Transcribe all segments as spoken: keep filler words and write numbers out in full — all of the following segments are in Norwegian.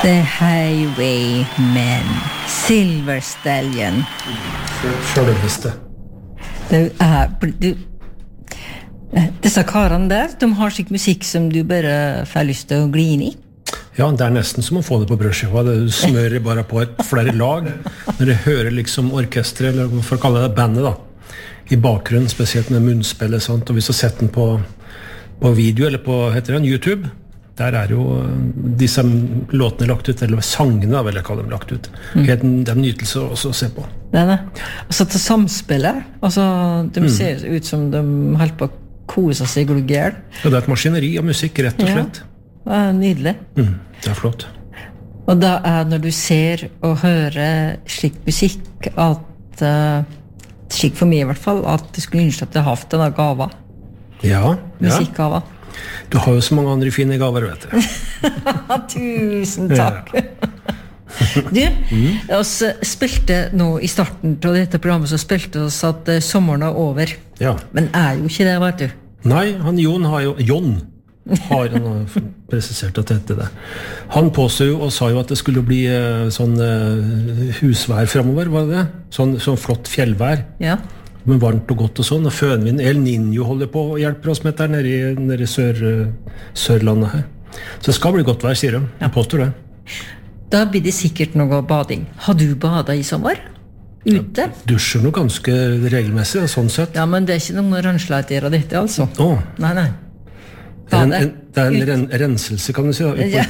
The Highwaymen, Silver Stallion. Sjølveste. Det er du, disse karene der, de har slik musikk som du bare får lyst til å gli inn i. Ja, det er nesten som å få det på brødskiva. Det smører bare på et flere lag. Når du hører liksom orkestret, eller for å kalle det bandet da, i bakgrunnen, spesielt med munnspillet, sant? Og hvis du setter den på, på video, eller på, heter det, YouTube, der er jo disse låtene lagt ut, eller sangene vil jeg kalle dem lagt ut. Mm. Det er en nytelse også å se på. Det er det. Og så til samspillet, altså, de mm. ser ut som de holder på å kose seg glugger. Ja, det er et maskineri av musikk, rett og slett. Ja, det er nydelig. Mm, det er flott. Og da er når du ser og hører slik musikk, at, uh, slik for meg i hvert fall, at du skulle ønske at du har haft denne gava. Ja, Musikkgava. ja. Du har jo så mange andre fine gaver, vet du. Tusen takk. Du, mm. oss spilte nå i starten til dette programmet, så spilte oss at uh, sommeren er over. Ja. Men er jo ikke det, vet du. Nei, han Jon har jo, Jon har han presisert at dette det. Han påstod jo og sa jo at det skulle bli uh, sånn uh, husvær fremover, var det det? Sånn, sånn flott fjellvær. Ja. Men varmt og godt og sånn, og fønvind El Niño holder på og hjelper oss med dette nede i, nede i sør, Sørlandet her. Så det skal bli godt vær, sier de. Jeg påstår det. Da blir det sikkert noe bading. Har du badet i sommer? Ute? Jeg dusjer noe ganske regelmessig, sånn sett. Ja, men det er ikke noe rønnsleiter av dette, altså. Åh. Nei, nei. En, en, det er en ren, renselse, kan du si, da. Ja.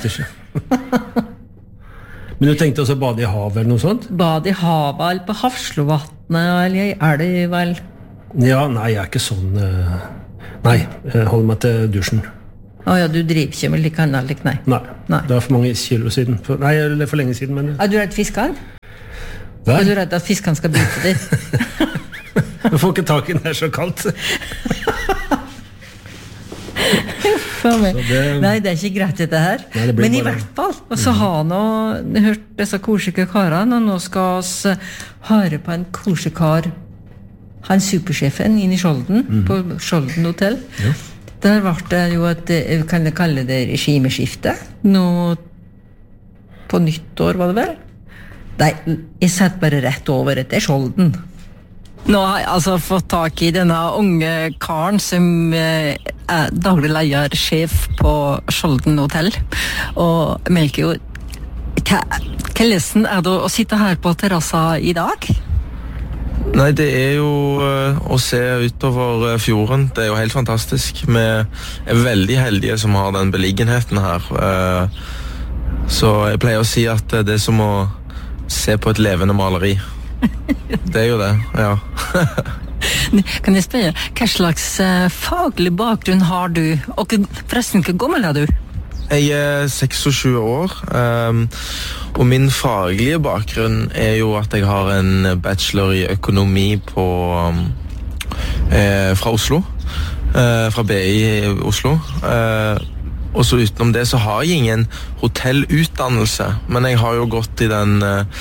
Men du tenkte også bade i havet eller noe sånt? Bade i havet, eller på Hafslovatnet, eller er det vel? Ja, nei, jeg er ikke sånn... Uh, nei, jeg holder meg til dusjen. Åja, du driver ikke med like annet, like nei? Nei, nei, det er for mange kilo siden. For, nei, eller for lenge siden, men... Er du redd fiskene? Hva? Er du redd at fiskene skal bite deg? Du får ikke tak i den her så kaldt. Det... Nei, det er ikke greit dette her. Nei, det men i bare... hvert fall, og så har nå hørt disse korsike karene, og nå skal vi høre på en korsekar, han supersjefen inn i Skjolden, mm. på Skjolden hotell. Ja. Der var det jo et, kan jeg kalle det regimeskifte, nå på nyttår var det vel? Nei, jeg satt bare rett over etter Skjolden. Nå har jeg altså fått tak i denne unge karen som er daglig leiersjef på Skjolden hotell, og melker jo hva, hva lesen er det å sitte her på terrassa i dag? Nei, det er jo uh, å se utover fjorden. Det er jo helt fantastisk. Vi er veldig heldige som har den beliggenheten her. Uh, så jeg pleier å si at det er som å se på et levende maleri. Det er jo det, ja. Kan jeg spørre, hva slags uh, faglig bakgrunn har du? Og forresten, hvor gammel er du? Jeg er seksogtjue år, um, og min faglige bakgrunn er jo at jeg har en bachelor i økonomi på, um, eh, fra Oslo, eh, fra B I i Oslo. Eh, og så utenom det så har jeg ingen hotellutdannelse, men jeg har jo gått i den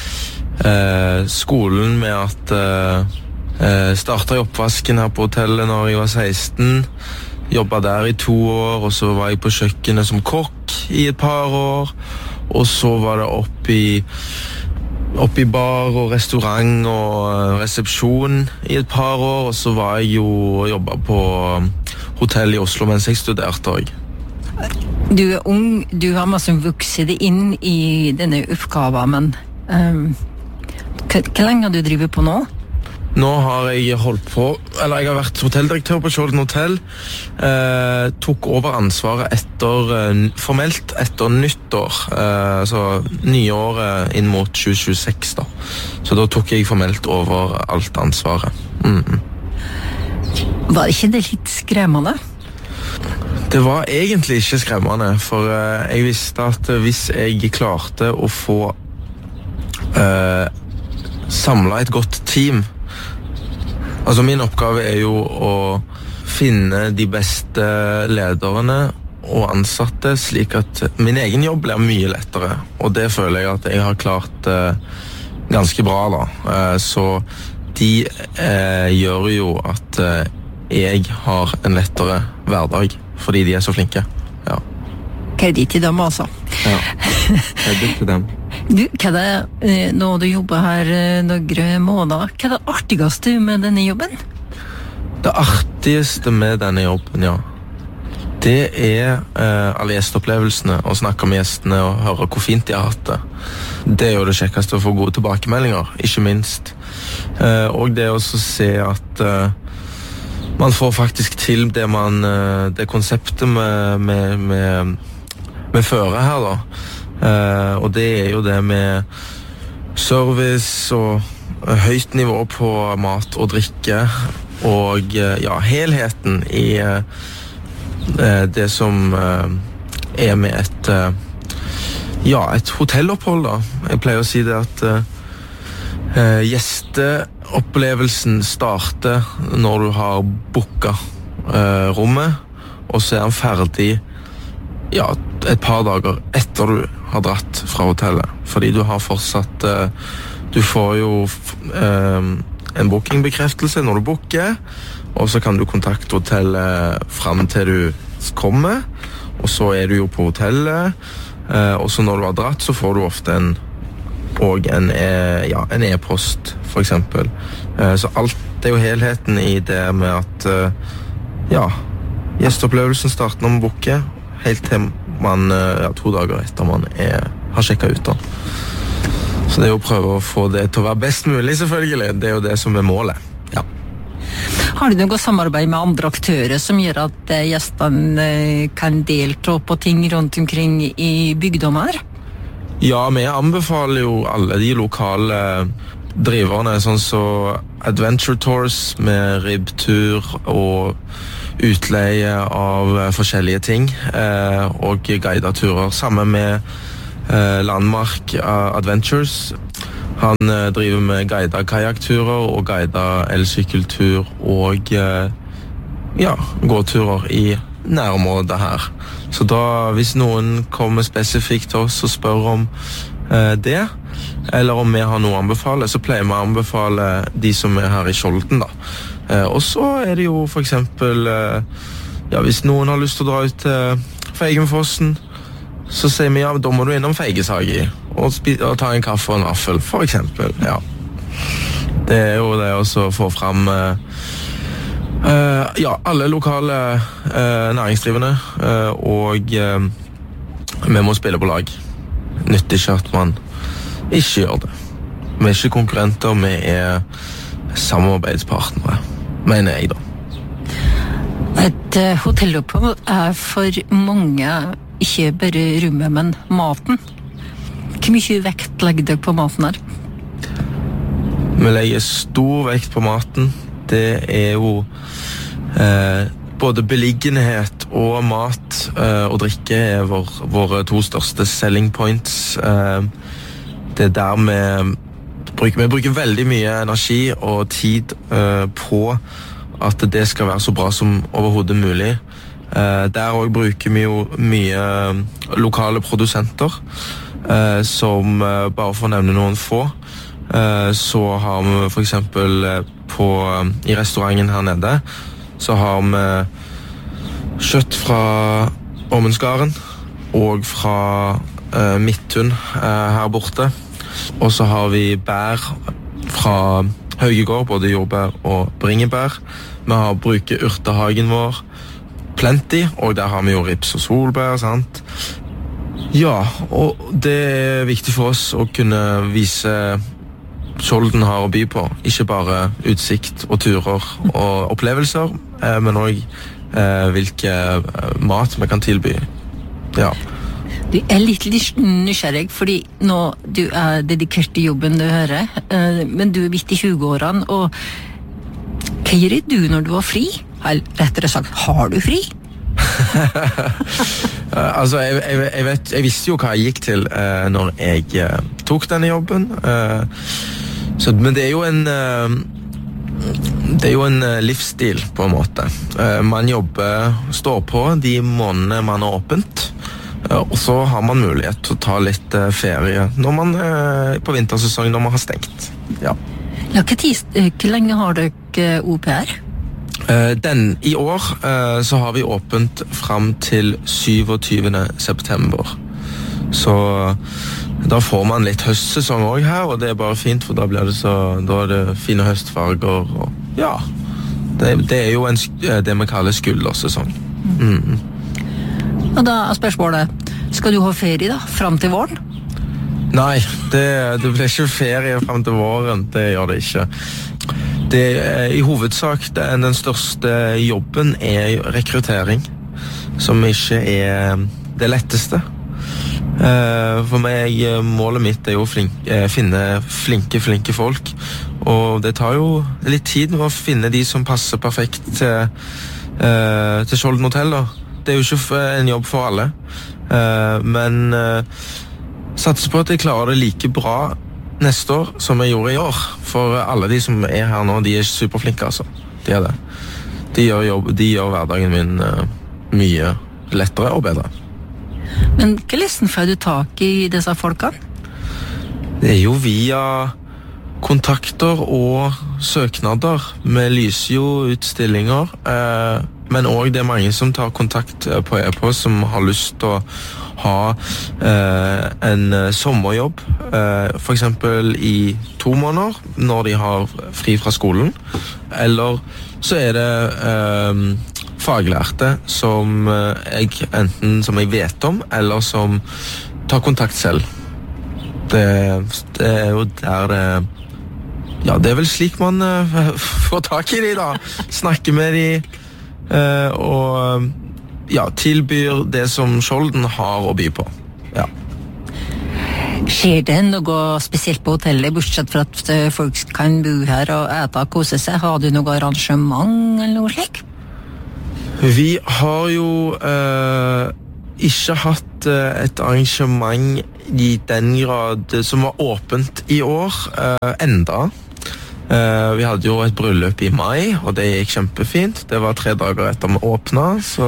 eh, skolen med at eh, eh, startet i oppvasken her på hotellet når jeg var seksten, jobbet der i to år, og så var jeg på kjøkkenet som kokk i et par år, og så var det opp i, opp i bar og restaurant og resepsjon i et par år, og så var jeg jo og jobbet på hotell i Oslo mens jeg studerte også. Du er ung, du har masse vokset deg inn i denne oppgaven, men um, hvor lenge har du drivet på nå? Nå har jeg holdt på, eller jeg har vært hotelldirektør på Skjolden hotell, eh, tok over ansvaret etter, eh, formelt etter nyttår, eh, så nyåret inn mot tjue tjueseks da. Så da tok jeg formelt over alt ansvaret. Mm. Var ikke det litt skremmende? Det var egentlig ikke skremmende, for eh, jeg visste at hvis jeg klarte å få eh, samlet et godt team. Altså min oppgave er jo å finne de beste lederne og ansatte, slik at min egen jobb blir mye lettere. Og det føler jeg at jeg har klart eh, ganske bra da. Eh, så de eh, gjør jo at eh, jeg har en lettere hverdag, fordi de er så flinke. Ja. Kredit til dem altså. Ja, jeg bytter dem. Du, hva er det, nå du jobber her noen måneder, hva er det artigste med denne jobben? Det artigste med denne jobben, ja, det er eh, alle gjesteopplevelsene, å snakke med gjestene og høre hvor fint de har hatt det. Det er jo det kjekkeste å få gode tilbakemeldinger, ikke minst. Eh, og det også å se at eh, man får faktisk til det, man, eh, det konseptet med, med, med, med føre her da. Eh, og det er jo det med service og høyt nivå på mat og drikke, og eh, ja, helheten i eh, det som er med et ja, et hotellopphold da. Jeg pleier å si det at uh, gjesteopplevelsen starter når du har booket uh, rommet, og så er han ferdig ja, et par dager etter du har dratt fra hotellet, fordi du har fortsatt uh, du får jo uh, en bookingbekreftelse når du booker, og så kan du kontakte hotellet frem til du kommer, og så er du jo på hotellet, og så når du har dratt, så får du ofte en, og en, ja, en e-post, for eksempel. Så alt det er jo helheten i det med at, ja, gjesteopplevelsen starter når man booker, helt til man, ja, to dager etter man er, har sjekket ut da. Så det er jo å prøve å få det til å være best mulig, selvfølgelig. Det er jo det som er målet. Ja. Har du noe samarbeid med andre aktører som gjør at gjestene kan delta på ting rundt omkring i bygdommen her? Ja, vi anbefaler jo alle de lokale driverne, sånn som Adventure Tours med ribbtur og utleie av forskjellige ting, og guideturer, sammen med Landmark Adventures. Han driver med guidet kajakturer og guidet elsykkeltur og ja, gåturer i nærområdet her. Så da, hvis noen kommer spesifikt til oss og spør om eh, det, eller om vi har noe å anbefale, så pleier vi å anbefale de som er her i Skjolden da. Eh, og så er det jo for eksempel, eh, ja, hvis noen har lyst til å dra ut til Feigenfossen, så sier vi, ja, da må du innom Feigesagi og, og ta en kaffe og en vaffel, for eksempel, ja. Det er jo det også å få frem uh, uh, ja, alle lokale uh, næringsdrivende, uh, og uh, vi må spille på lag. Nytter ikke at man ikke gjør det. Vi er ikke konkurrenter, vi er samarbeidspartnere, mener jeg da. Et uh, hotellopphold er for mange ikke bare rommet, men maten. Hvor mye vekt legger dere på maten her? Vi legger stor vekt på maten. Det er jo eh, både beliggenhet og mat eh, og drikke er vår, våre to største selling points. Eh, det er der vi bruker, vi bruker veldig mye energi og tid eh, på at det skal være så bra som overhodet mulig. Uh, der også bruker vi jo mye lokale produsenter, uh, som uh, bare for å nevne noen få, uh, så har vi for eksempel uh, på, uh, i restauranten her nede, så har vi kjøtt fra Ormundsgarden og fra uh, Midtun uh, her borte, og så har vi bær fra Høgegård, både jordbær og bringebær. Vi har bruker urtehagen vår plenty, og der har vi jo rips og solbær, sant? Ja, og det er viktig for oss å kunne vise Skjolden har å by på. Ikke bare utsikt og turer og opplevelser, men også eh, hvilke mat vi kan tilby. Ja. Du er litt nysgjerrig, fordi nå du er dedikert til jobben du hører, men du er midt i tjueårene, og hva gjør du når du har fri? Eller rettere sagt, har du fri? altså, jeg, jeg, jeg, vet, jeg visste jo hva jeg gikk til uh, når jeg uh, tok denne jobben. Uh, så, men det er jo en uh, det er jo en uh, livsstil, på en måte. Uh, man jobber, står på de månedene man har åpent, uh, og så har man mulighet til å ta litt uh, ferie når man, uh, på vintersesong når man har stengt. Ja. Ja, hvor, tid, hvor lenge har dere O P R? Den, I år uh, så har vi åpent frem til syvogtyvende september. Så da får man litt høstsesong også her, og det er bare fint, for da blir det så, da er det fine høstfarger, og ja, det, det er jo en, det vi kaller skuldersesong. Mm. Og da er spørsmålet, skal du ha ferie da, frem til våren? Nei, det, det blir ikke ferie frem til våren, det gjør det ikke. Det er i hovedsak det, den største jobben er rekruttering, som ikke er det letteste. For meg, målet mitt er jo å flink, finne flinke, flinke folk, og det tar jo litt tid å finne de som passer perfekt til, til Skjolden Hotel. Da. Det er jo ikke en jobb for alle, men satser på at jeg klarer det like bra neste år som jeg gjorde i år, for alle de som er her nå, de er superflinke, altså. De er det. De gjør, jobb, de gjør hverdagen min mye lettere og bedre. Men hva listen får du tak i disse folkene? Det er jo via kontakter og søknader. Vi lyser jo ut stillinger, eh, men også det er mange som tar kontakt på e-post som har lyst til å ha eh, en sommerjobb, eh, for eksempel i to måneder når de har fri fra skolen, eller så er det eh, faglærte som jeg enten som jeg vet om, eller som tar kontakt selv. Det, det er jo der det ja, det er vel slik man uh, får tak i de da. Snakker med de uh, og ja, tilbyr det som Skjolden har å by på. Ja. Skjer det noe spesielt på hotellet, bortsett fra at folk kan bo her og ete og kose seg? Har du noe arrangement eller noe slik? Vi har jo uh, ikke hatt uh, et arrangement i den grad som var åpent i år, uh, enda. Uh, vi hadde jo et bryllup i mai, og det gikk kjempefint. Det var tre dager etter vi åpnet, så...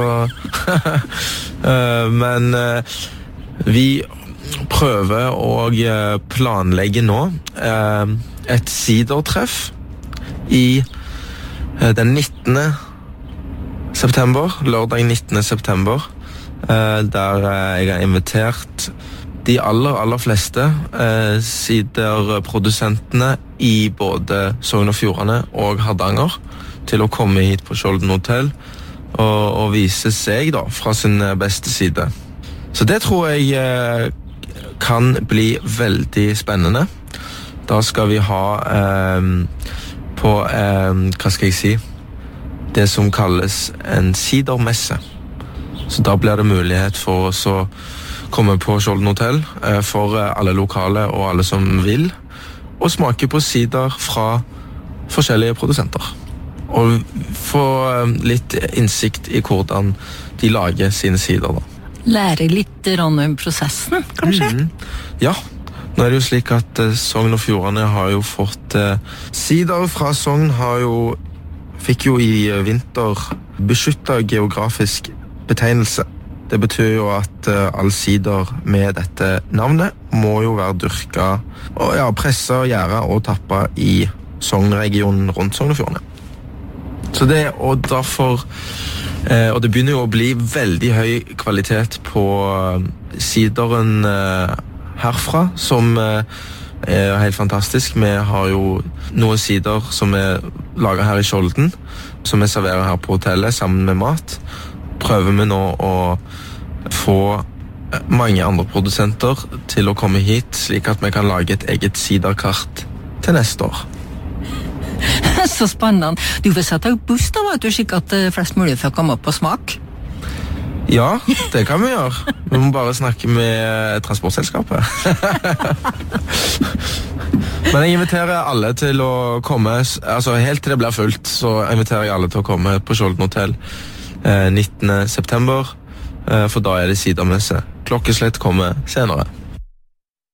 uh, men uh, vi prøver å planlegge nå uh, et sidertreff i uh, den nittende september, lørdag nittende september, der jeg har invitert de aller, aller fleste siderprodusentene i både Sogn og Fjordane og Hardanger til å komme hit på Skjolden Hotel og, og vise seg da, fra sin beste side. Så det tror jeg kan bli veldig spennende. Da skal vi ha eh, på, eh, hva skal jeg si, det som kalles en sidermesse. Så da blir det mulighet for oss å komme på Skjolden Hotel eh, for alle lokale og alle som vil, og smake på sider fra forskjellige produsenter. Og få eh, litt innsikt i hvordan de lager sine sider da. Lære litt om prosessen, kanskje? Mm-hmm. Ja, nå er det jo slik at eh, Sogn og Fjordane har jo fått eh, sider fra Sogn har jo fikk jo i vinter beskyttet geografisk betegnelse. Det betyr jo at uh, all sider med dette navnet må jo være dyrket, og ja, presset, gjæret og tappet i Sogn-regionen rundt Sogn og Fjordane. Så det, og derfor, uh, og det begynner jo å bli veldig høy kvalitet på uh, sideren uh, herfra, som uh, er helt fantastisk. Vi har jo noen sider som er laget her i Skjolden, som vi serverer her på hotellet sammen med mat. Prøver vi nå å få mange andre produsenter til å komme hit, slik at vi kan lage et eget siderkart til neste år. Så spennende. Du får sette opp buss da, vet du, slik at flest mulig får komme opp på smak. Ja, det kan vi gjøre. Vi må bare snakke med transportselskapet. Men jeg inviterer alle til å komme, altså helt til det blir fullt, så inviterer jeg alle til å komme på Skjolden Hotel nittende september, for da er det sidermesse. Klokkeslett kommer senere.